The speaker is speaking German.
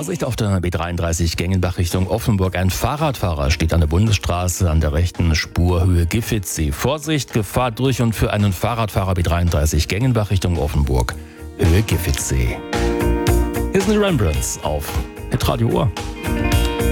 Vorsicht auf der B33 Gengenbach Richtung Offenburg. Ein Fahrradfahrer steht an der Bundesstraße an der rechten Spurhöhe Giffitzsee. Vorsicht, Gefahr durch und für einen Fahrradfahrer B33 Gengenbach Richtung Offenburg, Höhe Giffitzsee. Hier sind die Rembrandts auf Hitradio Ohr.